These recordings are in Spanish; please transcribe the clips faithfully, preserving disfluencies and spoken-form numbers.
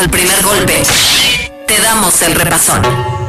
Al primer golpe, te damos el repasón.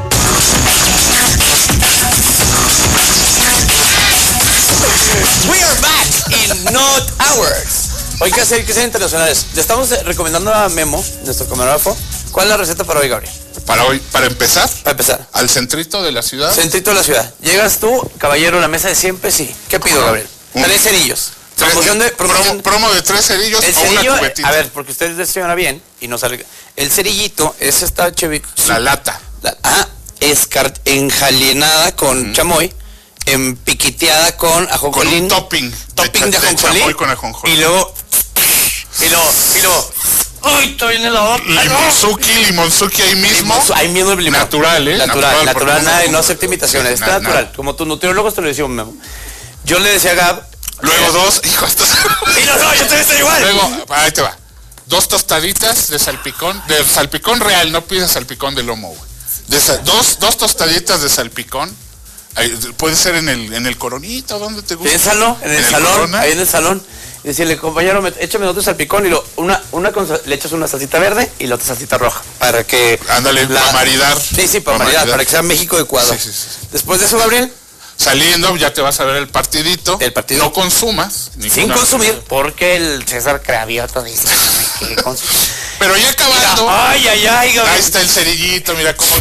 We are back in Not Hours. Hoy que hacer que sean internacionales. Le estamos recomendando a Memo, nuestro camarógrafo. ¿Cuál es la receta para hoy, Gabriel? Para hoy, para empezar, Para empezar, al centrito de la ciudad. centrito de la ciudad. Llegas tú, caballero, la mesa de siempre, sí. ¿Qué pido, ¿Cómo? Gabriel? Un- Tres cerillos. Tres- Promoción de... promo, Promoción, promo de tres cerillos el o una cerillo, cubetita. a ver, porque usted selecciona bien y no sale... El cerillito es esta chévere... La lata. La, ah, escar, enjalinada con mm. chamoy, en piquiteada con Con ajonjolín. un topping. Topping de, cha- ajonjolín. chamoy con ajonjolín. Y luego... Y luego... Y luego... ¡Ay, está bien helado! Limonzuki, limonzuki ahí mismo. Limonzu- ahí mismo el limón. Natural, ¿eh? Natural, Natural, natural, porque nada, no- y no acepta imitaciones. Está na- natural. nada. Como tus nutriólogos te lo decimos, Memo. Yo le decía a Gab... Luego dos, hijo, esto Y no, no, yo te estoy igual. Luego, ahí te va. Dos tostaditas de salpicón, de salpicón real, no pides salpicón de lomo, güey. De sa- dos, dos tostaditas de salpicón. Ahí, puede ser en el, en el Coronito, donde te gusta. Piénsalo, en el, ¿En el salón, Corona? ahí en el salón. Y decirle, compañero, me- échame otro salpicón y lo, una, una con, sal- le echas una salsita verde y la otra salsita roja. Para que... Ándale, para maridar. Sí, sí, para, Para maridar, maridar. para que sea México de Ecuador. Sí, sí, sí. Después de eso, Gabriel, Saliendo, ya te vas a ver el partidito. El partido. No consumas. sin ninguna- consumir, porque el César Cravioto dice que consumir. Pero ya acabando. Ay, ay, ay, Gabriel. Ahí está el cerillito, mira cómo